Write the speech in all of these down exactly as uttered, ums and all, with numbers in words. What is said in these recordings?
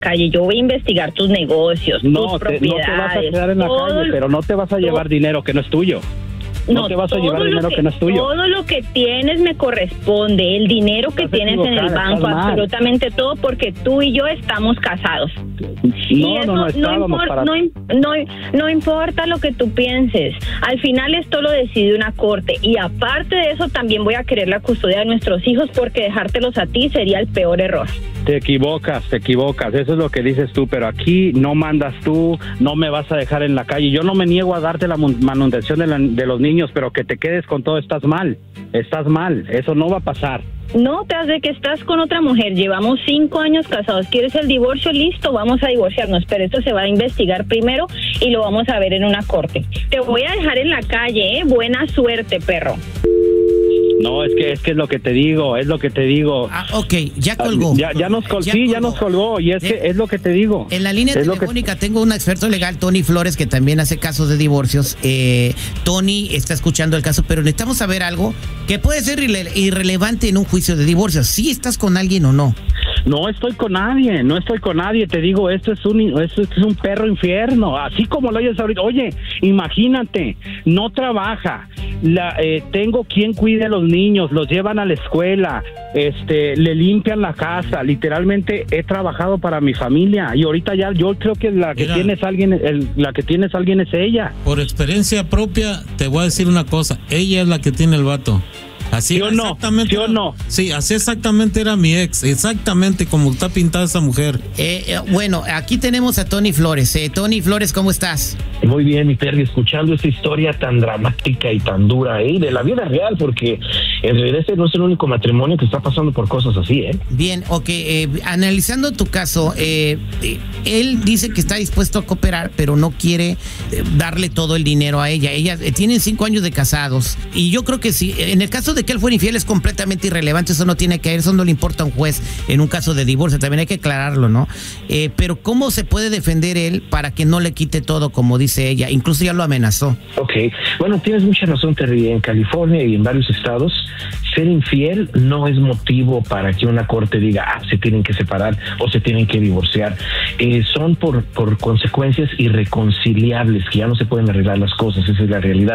calle, yo voy a investigar tus negocios, no, tus te, propiedades. No te vas a quedar en la calle, pero no te vas a llevar todo, dinero que no es tuyo. No, no te vas a llevar dinero que, que no es tuyo. Todo lo que tienes me corresponde, el dinero que tienes en el banco, absolutamente todo, porque tú y yo estamos casados. No, y eso no, no, estábamos no, impor, para... no, no, no importa lo que tú pienses, al final esto lo decide una corte, y aparte de eso también voy a querer la custodia de nuestros hijos, porque dejártelos a ti sería el peor error. Te equivocas, te equivocas, eso es lo que dices tú, pero aquí no mandas tú, no me vas a dejar en la calle. Yo no me niego a darte la manutención de, la, de los niños, pero que te quedes con todo, estás mal, estás mal, eso no va a pasar. No, tras de que estás con otra mujer, llevamos cinco años casados, ¿quieres el divorcio? Listo, vamos a divorciarnos, pero esto se va a investigar primero y lo vamos a ver en una corte. Te voy a dejar en la calle, ¿eh? Buena suerte, perro. No, es que es que es lo que te digo, es lo que te digo. Ah, ok, ya colgó. Ya, ya nos col ya sí, colgó. ya nos colgó, y es, eh, que es lo que te digo. En la línea telefónica que... tengo un experto legal, Tony Flores, que también hace casos de divorcios. Eh, Tony está escuchando el caso, pero necesitamos saber algo que puede ser irre irrelevante en un juicio de divorcio. ¿Sí estás con alguien o no? No estoy con nadie, no estoy con nadie, te digo, esto es un esto es un perro infierno, así como lo oyes ahorita. Oye, imagínate, no trabaja, la, eh, tengo quien cuide a los niños, los llevan a la escuela, este, le limpian la casa, literalmente he trabajado para mi familia, y ahorita ya yo creo que la que Mira, tienes alguien, el, la que tienes alguien es ella. Por experiencia propia, te voy a decir una cosa, ella es la que tiene el vato. Así ¿Sí o no? ¿Sí o no? Sí, así exactamente era mi ex, exactamente como está pintada esa mujer. Eh, eh, bueno, aquí tenemos a Tony Flores. Eh, Tony Flores, ¿cómo estás? Muy bien, mi Terry, escuchando esta historia tan dramática y tan dura, ¿eh? De la vida real, porque en realidad este no es el único matrimonio que está pasando por cosas así, ¿eh? Bien, ok, eh, analizando tu caso, eh, eh, él dice que está dispuesto a cooperar, pero no quiere eh, darle todo el dinero a ella. Ella eh, tienen cinco años de casados, y yo creo que sí, en el caso de que él fuera infiel es completamente irrelevante, eso no tiene que ver, eso no le importa a un juez en un caso de divorcio, también hay que aclararlo, ¿no? Eh, pero ¿cómo se puede defender él para que no le quite todo, como dice ella? Incluso ya lo amenazó. Ok, bueno, tienes mucha razón, Terry. En California y en varios estados, ser infiel no es motivo para que una corte diga, ah, se tienen que separar o se tienen que divorciar. Eh, son por, por consecuencias irreconciliables, que ya no se pueden arreglar las cosas, esa es la realidad.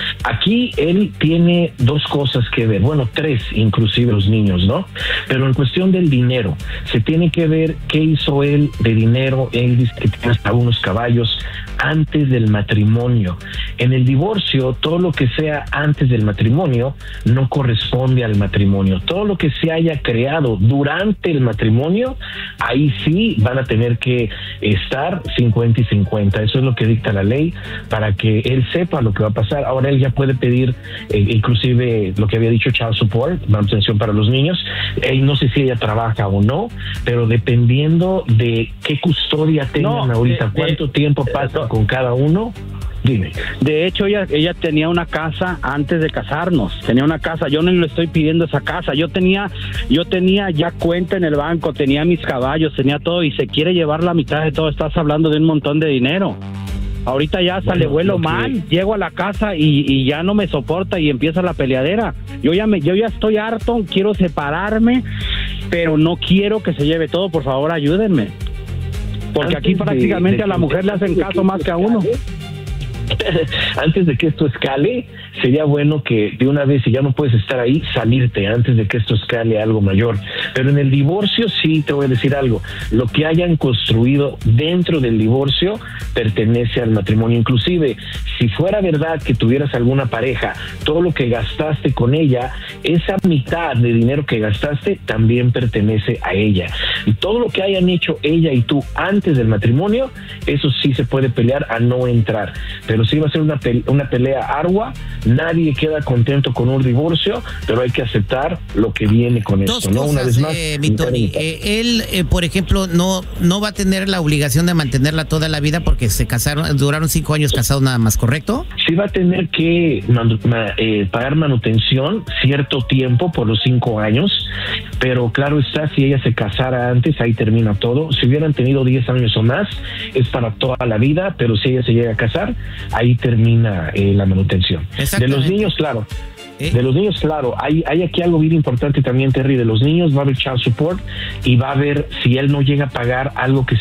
Aquí él tiene dos cosas que ver, bueno, tres, inclusive los niños, ¿no? Pero en cuestión del dinero, se tiene que ver qué hizo él de dinero. Él dice que tiene hasta unos caballos antes del matrimonio. En el divorcio, todo lo que sea antes del matrimonio no corresponde al matrimonio. Todo lo que se haya creado durante el matrimonio, ahí sí van a tener que estar cincuenta y cincuenta. Eso es lo que dicta la ley, para que él sepa lo que va a pasar. Ahora él ya puede pedir, eh, inclusive lo que había dicho, child support, manutención para los niños. Él no sé si ella trabaja o no, pero dependiendo de qué custodia tengan no, ahorita, de, cuánto de, tiempo pasa con cada uno. Dime. De hecho, ella, ella tenía una casa antes de casarnos, tenía una casa, yo no le estoy pidiendo esa casa, yo tenía, yo tenía ya cuenta en el banco, tenía mis caballos, tenía todo, y se quiere llevar la mitad de todo. Estás hablando de un montón de dinero. Ahorita ya hasta bueno, le vuelo okay. mal, llego a la casa y, y ya no me soporta y empieza la peleadera. Yo ya me, yo ya estoy harto, quiero separarme, pero no quiero que se lleve todo. Por favor, ayúdenme, porque Antes aquí prácticamente de, de a la mujer le hacen caso más que a uno. Antes de que esto escale, sería bueno que de una vez, si ya no puedes estar ahí, salirte antes de que esto escale a algo mayor. Pero en el divorcio sí te voy a decir algo, lo que hayan construido dentro del divorcio pertenece al matrimonio. Inclusive, si fuera verdad que tuvieras alguna pareja, todo lo que gastaste con ella, esa mitad de dinero que gastaste también pertenece a ella. Y todo lo que hayan hecho ella y tú antes del matrimonio, eso sí se puede pelear a no entrar. Pero sí va a ser una, pe una pelea ardua. Nadie queda contento con un divorcio, pero hay que aceptar lo que viene con Dos esto, ¿no? Cosas, una vez más, eh, mi Tony, eh, él, eh, por ejemplo, no, no va a tener la obligación de mantenerla toda la vida porque se casaron, duraron cinco años casados nada más, ¿correcto? Sí va a tener que manu ma eh, pagar manutención cierto tiempo por los cinco años, pero claro está, si ella se casara antes, ahí termina todo. Si hubieran tenido diez años o más, es para toda la vida, pero si ella se llega a casar, ahí termina eh, la manutención. De los niños, claro. Eh. De los niños, claro, hay, hay aquí algo bien importante también, Terry, de los niños va a haber child support y va a haber, si él no llega a pagar algo que